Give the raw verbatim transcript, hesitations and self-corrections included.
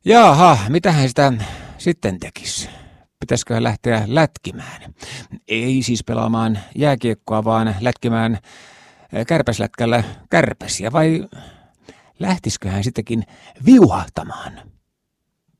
Jaha, mitähän sitä sitten tekisi? Pitäisiköhän lähteä lätkimään? Ei siis pelaamaan jääkiekkoa, vaan lätkimään kärpäslätkällä kärpäsiä, vai lähtisiköhän sittenkin viuhahtamaan?